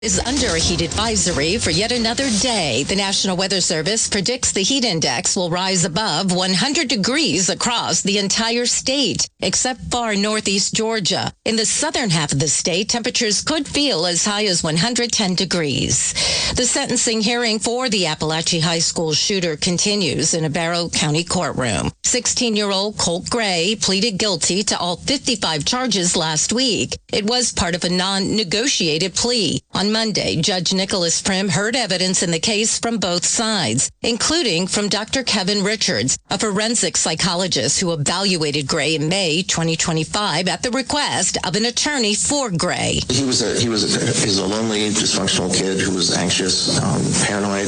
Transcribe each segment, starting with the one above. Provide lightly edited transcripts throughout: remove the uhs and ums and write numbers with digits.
Is under a heat advisory for yet another day. The National Weather Service predicts the heat index will rise above 100 degrees across the entire state, except far northeast Georgia. In the southern half of the state, temperatures could feel as high as 110 degrees. The sentencing hearing for the Appalachia High School shooter continues in a Barrow County courtroom. 16-year-old Colt Gray pleaded guilty to all 55 charges last week. It was part of a non-negotiated plea. On Monday, Judge Nicholas Prim heard evidence in the case from both sides, including from Dr. Kevin Richards, a forensic psychologist who evaluated Gray in May 2025 at the request of an attorney for Gray. He was a lonely, dysfunctional kid who was anxious, paranoid,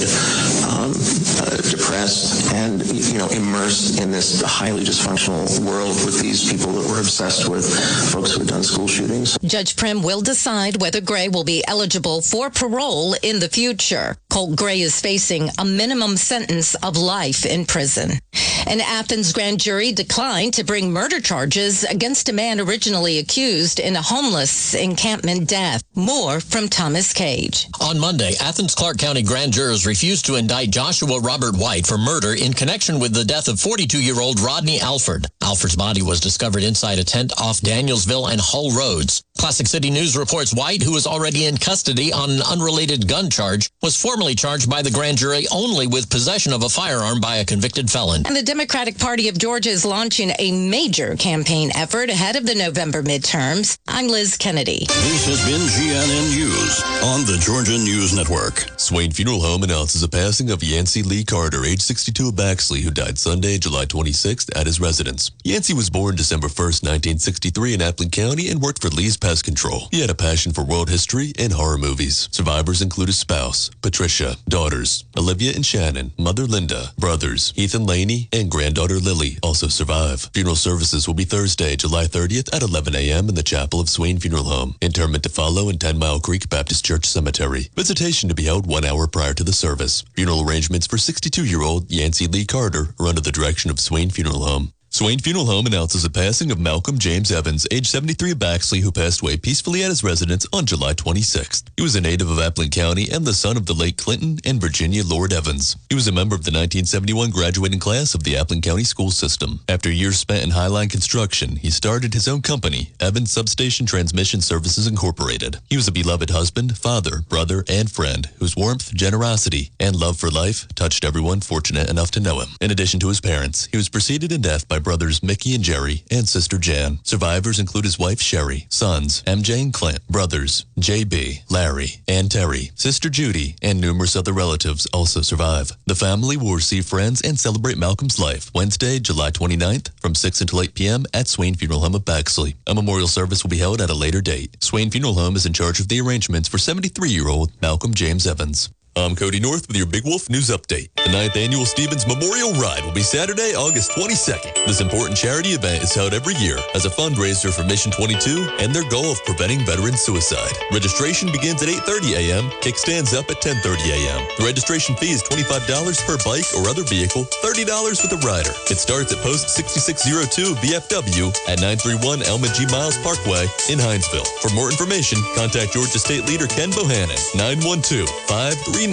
depressed, and immersed in this highly dysfunctional world with these people that were obsessed with folks who had done school shootings. Judge Prim will decide whether Gray will be eligible for parole in the future. Colt Gray is facing a minimum sentence of life in prison. An Athens grand jury declined to bring murder charges against a man originally accused in a homeless encampment death. More from Thomas Cage. On Monday, Athens Clark County grand jurors refused to indict Joshua Robert White for murder in connection with the death of 42-year-old Rodney Alford. Alford's body was discovered inside a tent off Danielsville and Hull Roads. Classic City News reports White, who was already in custody on an unrelated gun charge, was formally charged by the grand jury only with possession of a firearm by a convicted felon. And the Democratic Party of Georgia is launching a major campaign effort ahead of the November midterms. I'm Liz Kennedy. This has been GNN News on the Georgia News Network. Swain Funeral Home announces the passing of Yancey Lee Carter, age 62 of Baxley, who died Sunday, July 26th at his residence. Yancey was born December 1st, 1963 in Appling County and worked for Lee's Pest Control. He had a passion for world history and horror movies. Survivors include his spouse, Patricia, daughters, Olivia and Shannon, mother Linda, brothers, Heath and Laney, and granddaughter Lily also survive. Funeral services will be Thursday, July 30th at 11 a.m. in the chapel of Swain Funeral Home. Interment to follow in 10 Mile Creek Baptist Church Cemetery. Visitation to be held 1 hour prior to the service. Funeral arrangements for 62-year-old Yancey Lee Carter are under the direction of Swain Funeral Home. Swain Funeral Home announces the passing of Malcolm James Evans, age 73 of Baxley, who passed away peacefully at his residence on July 26th. He was a native of Appling County and the son of the late Clinton and Virginia Lord Evans. He was a member of the 1971 graduating class of the Appling County school system. After years spent in Highline construction, he started his own company, Evans Substation Transmission Services Incorporated. He was a beloved husband, father, brother, and friend whose warmth, generosity, and love for life touched everyone fortunate enough to know him. In addition to his parents, he was preceded in death by brothers Mickey and Jerry and sister Jan. Survivors include his wife Sherry, sons MJ and Clint, brothers JB, Larry, and Terry, sister Judy, and numerous other relatives also survive. The family will receive friends and celebrate Malcolm's life Wednesday, July 29th from 6 until 8 p.m. at Swain Funeral Home of Baxley. A memorial service will be held at a later date. Swain Funeral Home is in charge of the arrangements for 73-year-old Malcolm James Evans. I'm Cody North with your Big Wolf News Update. The 9th Annual Stevens Memorial Ride will be Saturday, August 22nd. This important charity event is held every year as a fundraiser for Mission 22 and their goal of preventing veteran suicide. Registration begins at 8:30 a.m., kickstands up at 10:30 a.m. The registration fee is $25 per bike or other vehicle, $30 with a rider. It starts at Post 6602 VFW at 931 Elma G. Miles Parkway in Hinesville. For more information, contact Georgia State Leader Ken Bohannon, 912-539-7653.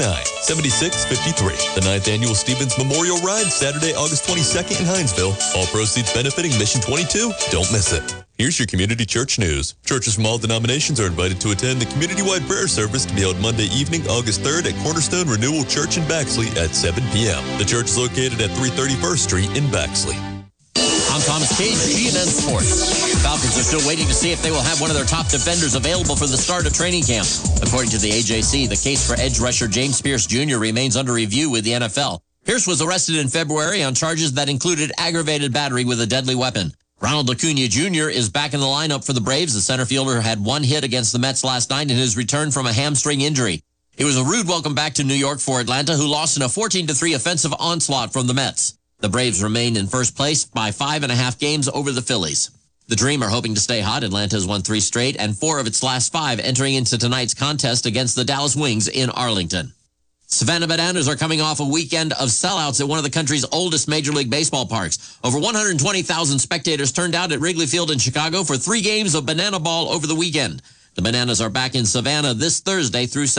The 9th Annual Stevens Memorial Ride, Saturday, August 22nd in Hinesville. All proceeds benefiting Mission 22. Don't miss it. Here's your community church news. Churches from all denominations are invited to attend the community-wide prayer service to be held Monday evening, August 3rd at Cornerstone Renewal Church in Baxley at 7 p.m. The church is located at 331st Street in Baxley. I'm Thomas Cage, GNN Sports. Falcons are still waiting to see if they will have one of their top defenders available for the start of training camp. According to the AJC, the case for edge rusher James Pierce Jr. remains under review with the NFL. Pierce was arrested in February on charges that included aggravated battery with a deadly weapon. Ronald Acuna Jr. is back in the lineup for the Braves. The center fielder had one hit against the Mets last night in his return from a hamstring injury. It was a rude welcome back to New York for Atlanta, who lost in a 14-3 offensive onslaught from the Mets. The Braves remain in first place by 5.5 games over the Phillies. The Dream are hoping to stay hot. Atlanta has won 3 straight and 4 of its last 5 entering into tonight's contest against the Dallas Wings in Arlington. Savannah Bananas are coming off a weekend of sellouts at one of the country's oldest Major League Baseball parks. Over 120,000 spectators turned out at Wrigley Field in Chicago for 3 games of banana ball over the weekend. The Bananas are back in Savannah this Thursday through